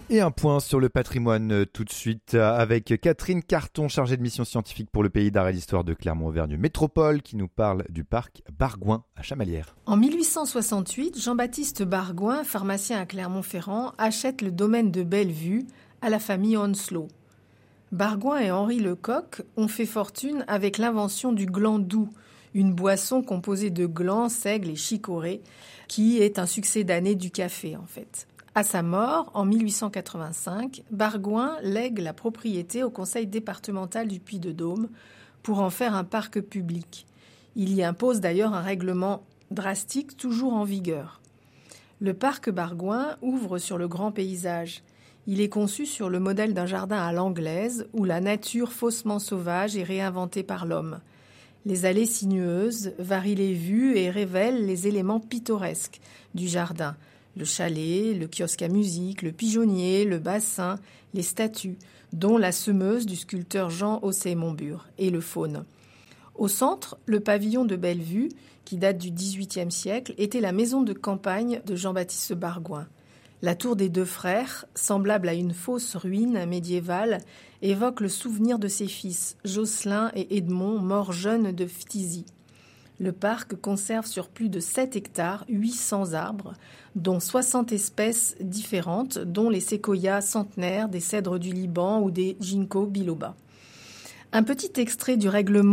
Et un point sur le patrimoine tout de suite avec Catherine Carton, chargée de mission scientifique pour le pays d'art et d'histoire de Clermont-Auvergne Métropole, qui nous parle du parc Bargoin à Chamalières. En 1868, Jean-Baptiste Bargoin, pharmacien à Clermont-Ferrand, achète le domaine de Bellevue à la famille Onslow. Bargoin et Henri Lecoq ont fait fortune avec l'invention du gland doux, une boisson composée de glands, seigle et chicorée, qui est un succédané du café en fait. À sa mort, en 1885, Bargoin lègue la propriété au conseil départemental du Puy-de-Dôme pour en faire un parc public. Il y impose d'ailleurs un règlement drastique toujours en vigueur. Le parc Bargoin ouvre sur le grand paysage. Il est conçu sur le modèle d'un jardin à l'anglaise où la nature faussement sauvage est réinventée par l'homme. Les allées sinueuses varient les vues et révèlent les éléments pittoresques du jardin. Le chalet, le kiosque à musique, le pigeonnier, le bassin, les statues, dont la semeuse du sculpteur Jean Haussay-Montbur, et le faune. Au centre, le pavillon de Bellevue, qui date du XVIIIe siècle, était la maison de campagne de Jean-Baptiste Bargoin. La tour des deux frères, semblable à une fausse ruine médiévale, évoque le souvenir de ses fils, Jocelyn et Edmond, morts jeunes de phtisie. Le parc conserve sur plus de 7 hectares 800 arbres, dont 60 espèces différentes, dont les séquoias centenaires, des cèdres du Liban ou des ginkgo biloba. Un petit extrait du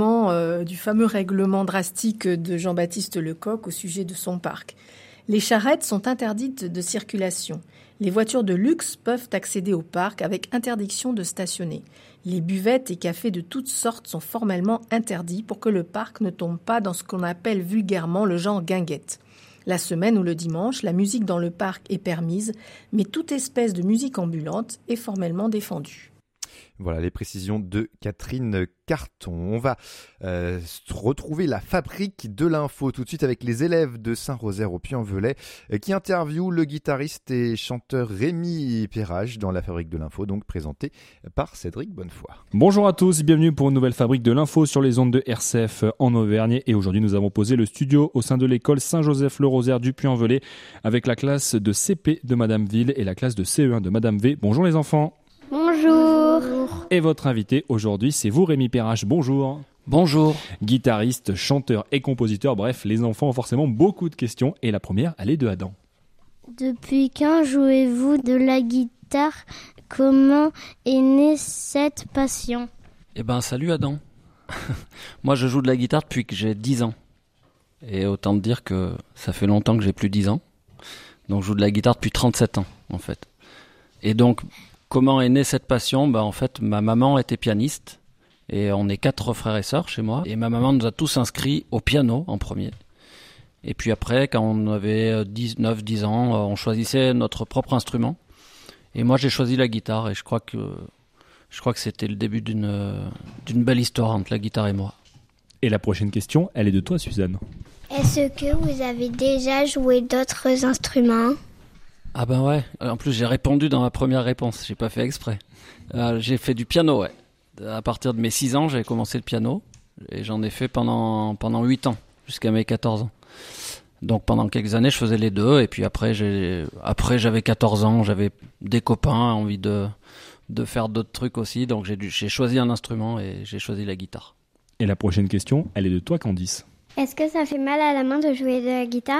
fameux règlement drastique de Jean-Baptiste Lecoq au sujet de son parc. Les charrettes sont interdites de circulation. Les voitures de luxe peuvent accéder au parc avec interdiction de stationner. Les buvettes et cafés de toutes sortes sont formellement interdits pour que le parc ne tombe pas dans ce qu'on appelle vulgairement le genre guinguette. La semaine ou le dimanche, la musique dans le parc est permise, mais toute espèce de musique ambulante est formellement défendue. Voilà les précisions de Catherine Carton. On va retrouver la fabrique de l'info tout de suite avec les élèves de Saint-Rosaire au Puy-en-Velay qui interviewent le guitariste et chanteur Rémi Perrage dans la fabrique de l'info, donc présenté par Cédric Bonnefoy. Bonjour à tous, bienvenue pour une nouvelle fabrique de l'info sur les ondes de RCF en Auvergne. Et aujourd'hui nous avons posé le studio au sein de l'école Saint-Joseph-le-Rosaire du Puy-en-Velay avec la classe de CP de Madame Ville et la classe de CE1 de Madame V. Bonjour les enfants. Bonjour. Et votre invité aujourd'hui, c'est vous Rémi Perrage. Bonjour. Bonjour. Guitariste, chanteur et compositeur, bref, les enfants ont forcément beaucoup de questions. Et la première, elle est de Adam. Depuis quand jouez-vous de la guitare ? Comment est née cette passion ? Salut Adam. Moi je joue de la guitare depuis que j'ai 10 ans. Et autant te dire que ça fait longtemps que j'ai plus 10 ans. Donc je joue de la guitare depuis 37 ans en fait. Et donc comment est née cette passion ? En fait, ma maman était pianiste et on est 4 frères et sœurs chez moi. Et ma maman nous a tous inscrits au piano en premier. Et puis après, quand on avait 9-10 ans, on choisissait notre propre instrument. Et moi, j'ai choisi la guitare et je crois que c'était le début d'une belle histoire entre la guitare et moi. Et la prochaine question, elle est de toi, Suzanne. Est-ce que vous avez déjà joué d'autres instruments ? Ah ouais, en plus j'ai répondu dans ma première réponse, j'ai pas fait exprès. J'ai fait du piano, ouais. À partir de mes 6 ans, j'ai commencé le piano et j'en ai fait pendant 8 ans, jusqu'à mes 14 ans. Donc pendant quelques années, je faisais les deux et puis après j'avais 14 ans, j'avais des copains, envie de faire d'autres trucs aussi, donc j'ai choisi un instrument et j'ai choisi la guitare. Et la prochaine question, elle est de toi, Candice. Est-ce que ça fait mal à la main de jouer de la guitare ?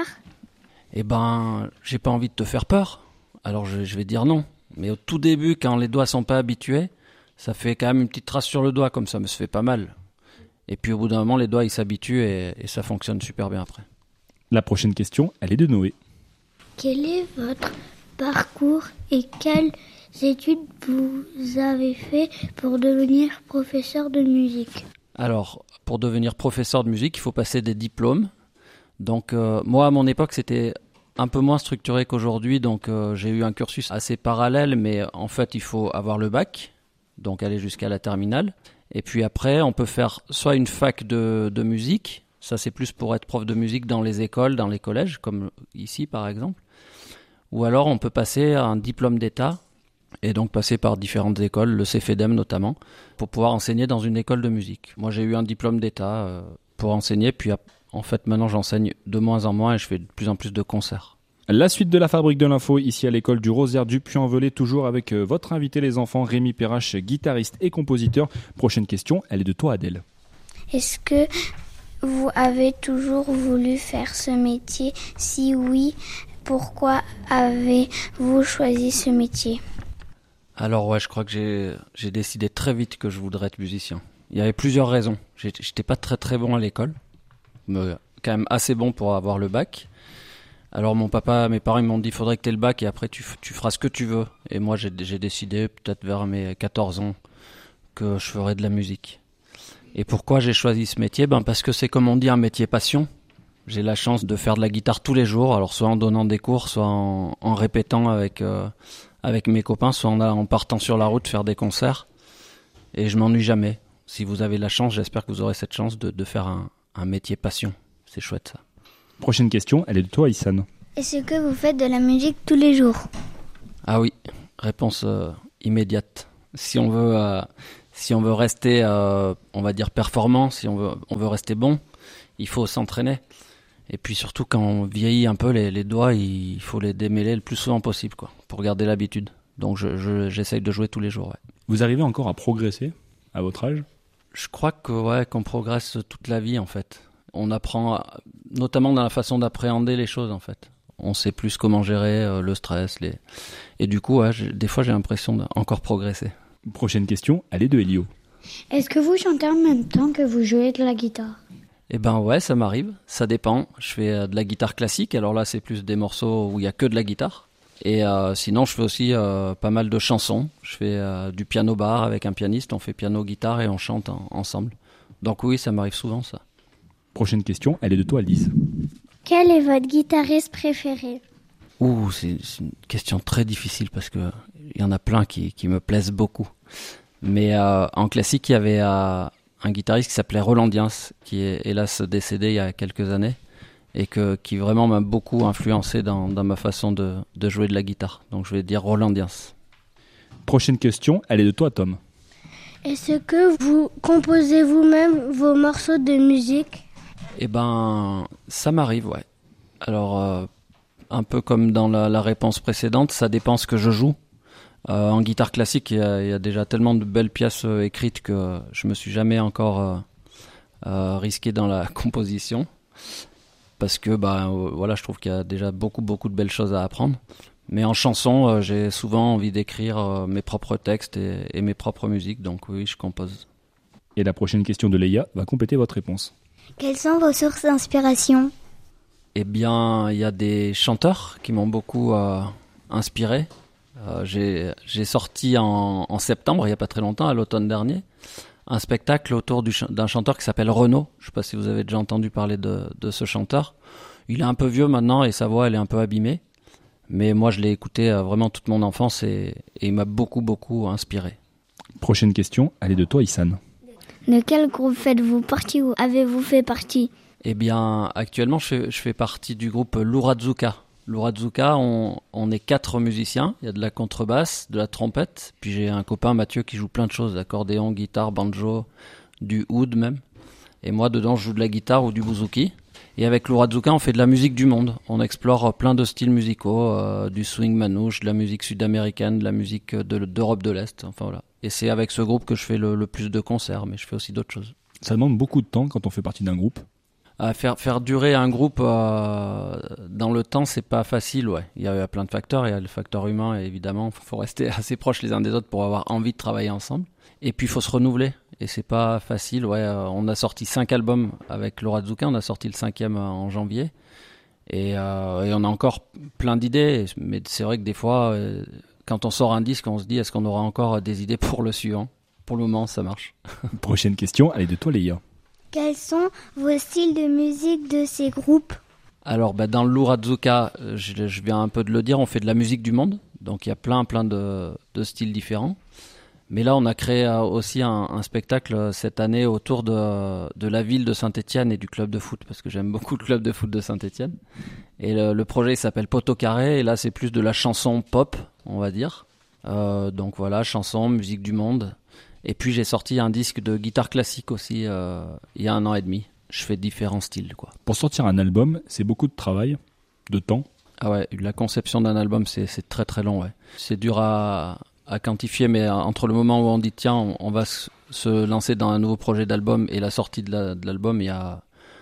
J'ai pas envie de te faire peur, alors je vais dire non. Mais au tout début, quand les doigts sont pas habitués, ça fait quand même une petite trace sur le doigt, comme ça me se fait pas mal. Et puis au bout d'un moment, les doigts ils s'habituent et ça fonctionne super bien après. La prochaine question, elle est de Noé. Quel est votre parcours et quelles études vous avez fait pour devenir professeur de musique ? Alors, pour devenir professeur de musique, il faut passer des diplômes. Donc moi, à mon époque, c'était un peu moins structuré qu'aujourd'hui, donc j'ai eu un cursus assez parallèle, mais en fait, il faut avoir le bac, donc aller jusqu'à la terminale. Et puis après, on peut faire soit une fac de musique, ça c'est plus pour être prof de musique dans les écoles, dans les collèges, comme ici par exemple. Ou alors on peut passer à un diplôme d'État, et donc passer par différentes écoles, le CFEDEM notamment, pour pouvoir enseigner dans une école de musique. Moi j'ai eu un diplôme d'État pour enseigner, puis en fait maintenant j'enseigne de moins en moins et je fais de plus en plus de concerts. La suite de la Fabrique de l'Info, ici à l'école du Rosaire du Puy-en-Velay, toujours avec votre invité les enfants, Rémi Perrache, guitariste et compositeur. Prochaine question, elle est de toi Adèle. Est-ce que vous avez toujours voulu faire ce métier? Si oui, pourquoi avez-vous choisi ce métier? Alors ouais, je crois que j'ai décidé très vite que je voudrais être musicien. Il y avait plusieurs raisons. J'étais pas très très bon à l'école, mais quand même assez bon pour avoir le bac. Alors mes parents ils m'ont dit faudrait que tu aies le bac et après tu feras ce que tu veux. Et moi j'ai décidé peut-être vers mes 14 ans que je ferais de la musique. Et pourquoi j'ai choisi ce métier? Parce que c'est comme on dit un métier passion. J'ai la chance de faire de la guitare tous les jours, alors soit en donnant des cours, soit en répétant avec mes copains, soit en partant sur la route faire des concerts. Et je m'ennuie jamais. Si vous avez la chance, j'espère que vous aurez cette chance de faire un métier passion. C'est chouette ça. Prochaine question, elle est de toi Issane. Est-ce que vous faites de la musique tous les jours? Ah oui, réponse immédiate. Si on veut rester, on va dire performant, si on veut rester bon, il faut s'entraîner. Et puis surtout quand on vieillit un peu, les doigts, il faut les démêler le plus souvent possible, quoi, pour garder l'habitude. Donc j'essaye de jouer tous les jours. Ouais. Vous arrivez encore à progresser à votre âge? Je crois qu'on progresse toute la vie en fait. On apprend, notamment dans la façon d'appréhender les choses en fait. On sait plus comment gérer le stress. Et du coup, des fois j'ai l'impression d'encore progresser. Prochaine question, elle est de Elio. Est-ce que vous chantez en même temps que vous jouez de la guitare? Eh ben ouais, ça m'arrive, ça dépend. Je fais de la guitare classique, alors là c'est plus des morceaux où il y a que de la guitare. Et sinon je fais aussi pas mal de chansons. Je fais du piano bar avec un pianiste, on fait piano-guitare et on chante ensemble. Donc oui, ça m'arrive souvent ça. Prochaine question, elle est de toi Lise. Quel est votre guitariste préféré? C'est une question très difficile parce que il y en a plein qui me plaisent beaucoup. Mais en classique, il y avait un guitariste qui s'appelait Roland Diens, qui est hélas décédé il y a quelques années et qui vraiment m'a beaucoup influencé dans ma façon de jouer de la guitare. Donc je vais dire Roland Diens. Prochaine question, elle est de toi Tom. Est-ce que vous composez vous-même vos morceaux de musique? Eh ben, ça m'arrive, ouais. Alors, un peu comme dans la réponse précédente, ça dépend ce que je joue. En guitare classique, il y a déjà tellement de belles pièces écrites que je me suis jamais encore risqué dans la composition. Parce que, voilà, je trouve qu'il y a déjà beaucoup de belles choses à apprendre. Mais en chanson, j'ai souvent envie d'écrire mes propres textes et mes propres musiques. Donc oui, je compose. Et la prochaine question de Leïa va compléter votre réponse. Quelles sont vos sources d'inspiration? Eh bien, il y a des chanteurs qui m'ont beaucoup inspiré. J'ai sorti en septembre, il n'y a pas très longtemps, à l'automne dernier, un spectacle autour d'un chanteur qui s'appelle Renaud. Je ne sais pas si vous avez déjà entendu parler de ce chanteur. Il est un peu vieux maintenant et sa voix elle est un peu abîmée. Mais moi je l'ai écouté vraiment toute mon enfance et il m'a beaucoup inspiré. Prochaine question, elle est de toi Issane. De quel groupe faites-vous partie ou avez-vous fait partie? Eh bien, actuellement, je fais partie du groupe Lurazuka. Lurazuka, on est 4 musiciens. Il y a de la contrebasse, de la trompette. Puis j'ai un copain, Mathieu, qui joue plein de choses. Accordéon, guitare, banjo, du oud même. Et moi, dedans, je joue de la guitare ou du bouzouki. Et avec Lurazuka, on fait de la musique du monde. On explore plein de styles musicaux, du swing manouche, de la musique sud-américaine, de la musique d'Europe de l'Est. Enfin voilà. Et c'est avec ce groupe que je fais le plus de concerts, mais je fais aussi d'autres choses. Ça demande beaucoup de temps quand on fait partie d'un groupe. Faire durer un groupe dans le temps, c'est pas facile, ouais. Il y a plein de facteurs. Il y a le facteur humain, et évidemment. Il faut rester assez proches les uns des autres pour avoir envie de travailler ensemble. Et puis, il faut se renouveler. Et c'est pas facile, ouais. On a sorti 5 albums avec Lurazuka. On a sorti le 5e en janvier. Et on a encore plein d'idées. Mais c'est vrai que des fois, quand on sort un disque, on se dit, est-ce qu'on aura encore des idées pour le suivant? Pour le moment, ça marche. Prochaine question, elle est de toi, Leïa. Quels sont vos styles de musique de ces groupes? Alors, dans le Lurazuka, je viens un peu de le dire, on fait de la musique du monde. Donc, il y a plein de styles différents. Mais là, on a créé aussi un spectacle cette année autour de la ville de Saint-Étienne et du club de foot, parce que j'aime beaucoup le club de foot de Saint-Étienne. Et le projet s'appelle Poteau Carré, et là, c'est plus de la chanson pop, on va dire. Donc voilà, chanson, musique du monde. Et puis j'ai sorti un disque de guitare classique aussi il y a 1 an et demi. Je fais différents styles, quoi. Pour sortir un album, c'est beaucoup de travail, de temps. Ah ouais, la conception d'un album, c'est très très long, ouais. C'est dur à quantifier, mais entre le moment où on dit tiens, on va se lancer dans un nouveau projet d'album et la sortie de l'album, il y a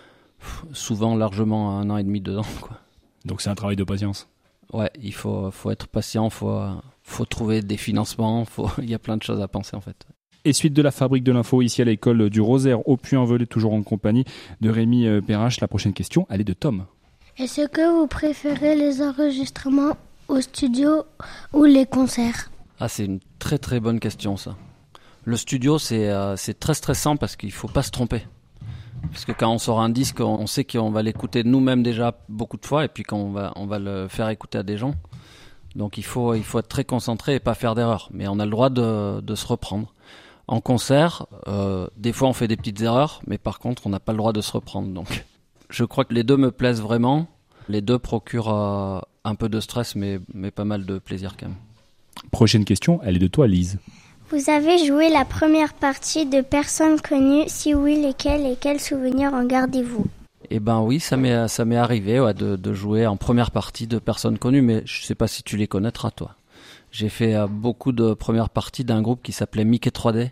souvent largement 1 an et demi, 2 ans, quoi. Donc c'est un travail de patience. Ouais, il faut être patient, faut trouver des financements, il y a plein de choses à penser en fait. Et suite de la Fabrique de l'Info ici à l'école du Rosaire au Puy-en-Velay, toujours en compagnie de Rémi Perrache. La prochaine question, elle est de Tom. Est-ce que vous préférez les enregistrements au studio ou les concerts? Ah, c'est une très très bonne question ça. Le studio c'est très stressant parce qu'il faut pas se tromper. Parce que quand on sort un disque, on sait qu'on va l'écouter nous-mêmes déjà beaucoup de fois et puis qu'on va le faire écouter à des gens. Donc il faut être très concentré et pas faire d'erreurs. Mais on a le droit de se reprendre. En concert, des fois on fait des petites erreurs, mais par contre on n'a pas le droit de se reprendre. Donc je crois que les deux me plaisent vraiment. Les deux procurent un peu de stress, mais pas mal de plaisir quand même. Prochaine question, elle est de toi, Lise. Vous avez joué la première partie de Personnes connues? Si oui, lesquelles et quels souvenirs en gardez-vous? Eh ben oui, ça m'est arrivé de jouer en première partie de Personnes connues, mais je sais pas si tu les connaîtras toi. J'ai fait beaucoup de premières parties d'un groupe qui s'appelait Mickey 3D.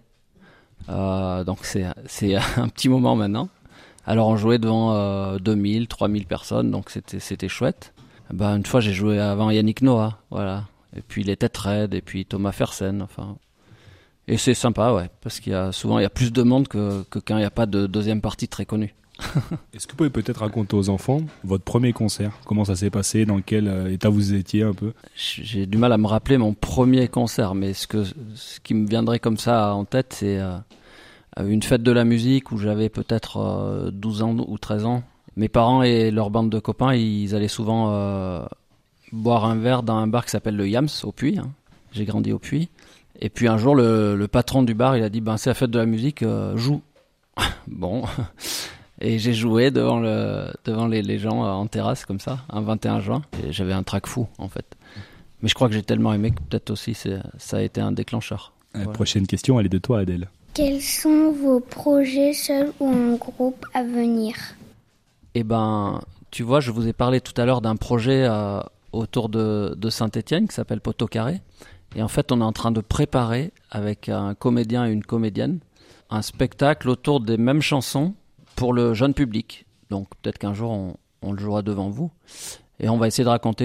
Donc c'est un petit moment maintenant. Alors on jouait devant 2000, 3000 personnes, donc c'était chouette. Ben, une fois j'ai joué avant Yannick Noah, voilà. Et puis les Têtes Raides, et puis Thomas Fersen, enfin. Et c'est sympa, ouais, parce qu'il y a plus de monde que quand il n'y a pas de deuxième partie très connue. Est-ce que vous pouvez peut-être raconter aux enfants votre premier concert? Comment ça s'est passé? Dans quel état vous étiez un peu? J'ai du mal à me rappeler mon premier concert, mais ce qui me viendrait comme ça en tête, c'est une fête de la musique où j'avais peut-être 12 ans ou 13 ans. Mes parents et leur bande de copains, ils allaient souvent boire un verre dans un bar qui s'appelle le Yams, au Puy. Hein. J'ai grandi au Puy. Et puis un jour, le patron du bar, il a dit c'est la fête de la musique, joue. Bon... Et j'ai joué devant les gens en terrasse comme ça, un 21 juin. Et j'avais un trac fou en fait. Mais je crois que j'ai tellement aimé que peut-être aussi ça a été un déclencheur. La prochaine question, elle est de toi, Adèle. Quels sont vos projets seuls ou en groupe à venir? Eh ben, tu vois, je vous ai parlé tout à l'heure d'un projet autour de Saint-Étienne qui s'appelle Poteau Carré. Et en fait, on est en train de préparer avec un comédien et une comédienne un spectacle autour des mêmes chansons pour le jeune public. Donc peut-être qu'un jour on le jouera devant vous. Et on va essayer de raconter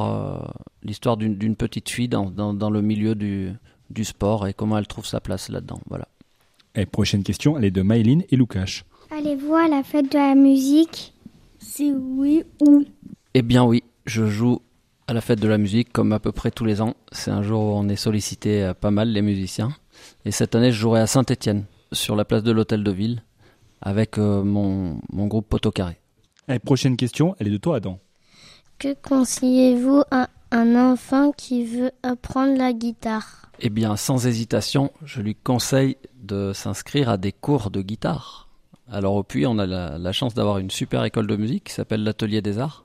l'histoire d'une petite fille dans le milieu du sport et comment elle trouve sa place là-dedans. Voilà. Et prochaine question, elle est de Maëline et Loukash. Allez-vous à la fête de la musique? Si oui, où? Eh bien oui, je joue à la fête de la musique comme à peu près tous les ans. C'est un jour où on est sollicité pas mal les musiciens. Et cette année je jouerai à Saint-Étienne, sur la place de l'Hôtel de Ville, avec mon groupe Poteau Carré. Et prochaine question, elle est de toi, Adam. Que conseillez-vous à un enfant qui veut apprendre la guitare? Eh bien, sans hésitation, je lui conseille de s'inscrire à des cours de guitare. Alors au Puy, on a la chance d'avoir une super école de musique qui s'appelle l'Atelier des Arts.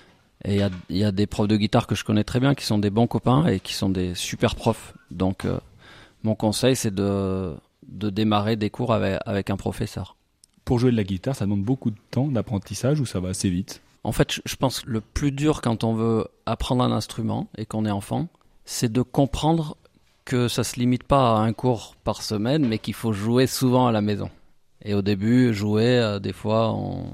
Et il y a des profs de guitare que je connais très bien, qui sont des bons copains et qui sont des super profs. Donc mon conseil, c'est de démarrer des cours avec un professeur. Pour jouer de la guitare, ça demande beaucoup de temps d'apprentissage ou ça va assez vite? En fait, je pense que le plus dur quand on veut apprendre un instrument et qu'on est enfant, c'est de comprendre que ça se limite pas à un cours par semaine, mais qu'il faut jouer souvent à la maison. Et au début, jouer, des fois,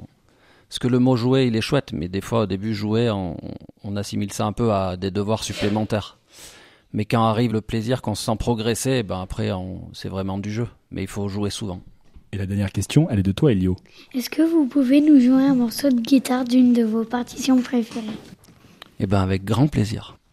parce que le mot jouer, il est chouette, mais des fois, au début, jouer, on assimile ça un peu à des devoirs supplémentaires. Mais quand arrive le plaisir, qu'on se sent progresser, après, c'est vraiment du jeu. Mais il faut jouer souvent. Et la dernière question, elle est de toi, Elio. Est-ce que vous pouvez nous jouer un morceau de guitare d'une de vos partitions préférées? Avec grand plaisir.